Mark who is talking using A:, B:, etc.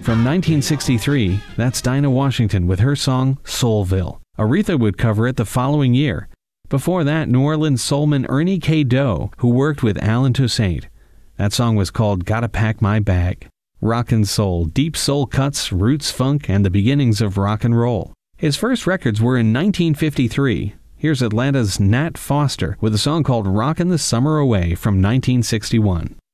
A: From 1963, that's Dinah Washington with her song Soulville. Aretha would cover it the following year. Before that, New Orleans soulman Ernie K. Doe, who worked with Alan Toussaint. That song was called Gotta Pack My Bag. Rock and soul, deep soul cuts, roots funk, and the beginnings of rock and roll. His first records were in 1953. Here's Atlanta's Nat Foster with a song called Rockin' the Summer Away from 1961.